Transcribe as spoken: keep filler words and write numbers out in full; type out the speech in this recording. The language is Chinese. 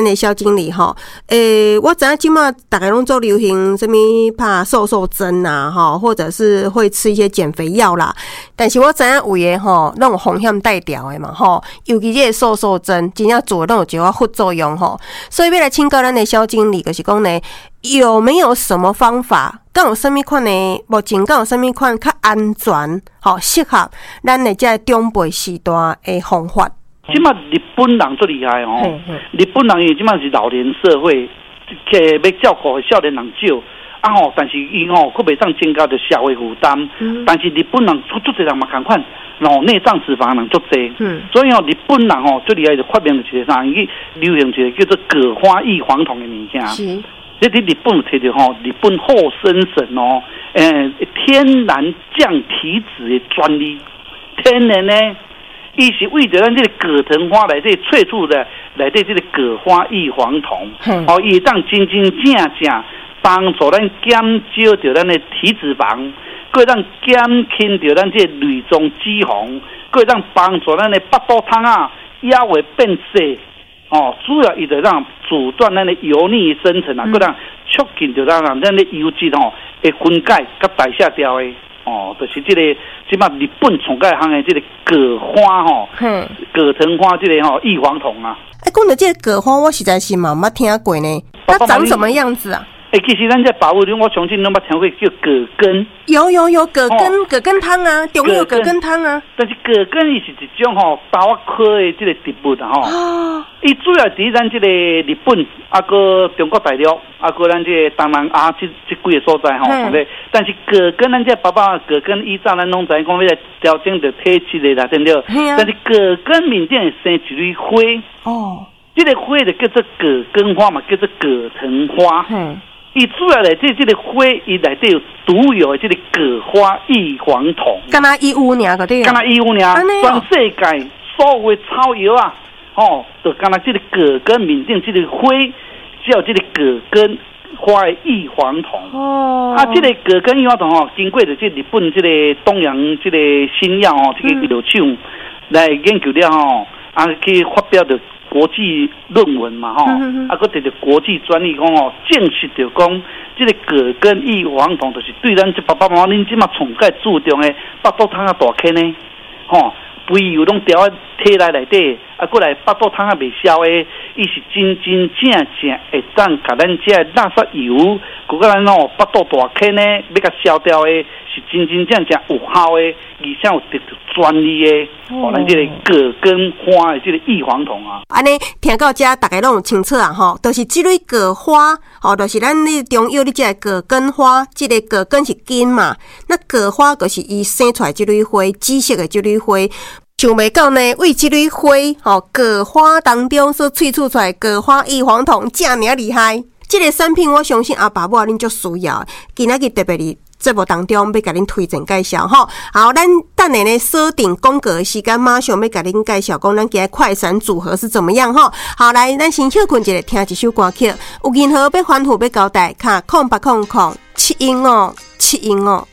咱的萧经理吼，诶、欸，我知影即马大家拢做流行什么拍瘦瘦针啊，吼，或者是会吃一些减肥药啦。但是我知影有诶吼，那种风险带调的嘛吼，尤其这个瘦瘦针，真正做拢有一个副作用吼。所以要来请教咱的萧经理，就是讲呢，有没有什么方法？敢有啥物款呢？目前敢有啥物款较安全、吼适合咱的这长辈时代的方法？ 即马日本人最厉害哦，日本人伊即马是老年社会，个要照顾的少年人少，啊吼，但是伊吼佫袂当增加着社会负担。嗯、但是日本人足足侪人嘛共款，吼内脏脂肪人足侪，嗯、所以吼日本人吼最厉害就发明了一个啥，伊流行一个叫做葛花异黄酮的物件。是。这伫日本摕着吼，日本厚生省哦，诶、呃，天然降体脂的专利，天然呢，伊是为着咱这个葛藤花来这萃取的，来这这个葛花异黄酮，嗯、哦，伊当真真正正帮助咱减少着咱的体脂肪，佮当减轻着咱这内脏脂肪，佮当帮助咱的腹肚汤啊也会变细。哦，主要伊就让阻断咱的油腻生成啊，佮让促进着咱咱的油脂吼会分解甲代谢掉的。哦，就是这个即马日本创介行的这个葛花吼，葛藤花这个吼异黄酮啊。 哎，讲到这个葛花，我实在是嘛冇听过呢。它长什么样子啊？ 诶、欸，其实咱这保护中，我相信拢捌听过叫葛根。 有有有葛根，哦、葛根汤啊，中药葛根汤啊。 但是葛根伊是一种吼豆仔科的这个植物啊，吼。哦。伊主要伫咱这个日本，啊个中国大陆，啊个咱这个东南亚这这几个所在吼，对不对？但是葛根咱这爸爸葛根依照咱拢知讲，要来调整着体质的啦，对不对？啊、但是葛根面顶会生一蕊花。哦。这个花就叫做葛根花嘛，叫做葛藤花。嗯。伊主要来这这个花，伊内底有独有的这个葛花异黄酮。 干那伊有尔个对？ 干那伊有尔，全世界所有的草药啊，哦，就干那这个葛根面顶这个花，只有这个葛根花的异黄酮。哦。啊，这个葛根异黄酮哦，经过着这日本这个东洋这个新药哦，这个药厂、嗯、来研究了哦，啊去发表着。国际论文嘛，吼、嗯，啊，佮得着国际专利讲吼，证实着讲，这个葛根异黄酮就是对咱这爸爸妈妈恁即马从介注重的腹肚汤啊大坑呢，吼，肥油拢调在体内内底，啊，过来腹肚汤啊未消的，伊是真真正正会当甲咱这垃圾油，佮个咱吼腹肚大坑呢，要甲消掉的，是真真正正有效的，而且有得着专利的。哦，咱这个葛根花的这个异黄酮啊， 安尼听到这大家拢有清楚啊吼，就是这类葛花，哦，就是咱那中药里这个葛根花，这个葛根是根嘛，那葛花就是伊生出来这类花，紫色的这类花，想袂到呢，为这类花，哦，葛花当中所萃取出来葛花异黄酮，这么厉害，这个产品我相信阿爸母恁就需要，今仔日特别哩。节目当中要甲恁推荐介绍吼，好，咱等下呢锁定广告的时间，马上要甲恁介绍讲咱今日快闪组合是怎么样吼。好，来，咱先休困一下，听一首歌曲，有任何要反复要交代，卡空八空空七音哦，七音哦。